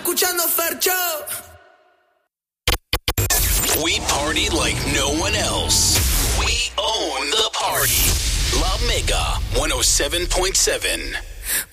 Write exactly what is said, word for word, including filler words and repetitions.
escuchando Fercho. We party like no one else. We own the party. La Mega one oh seven point seven.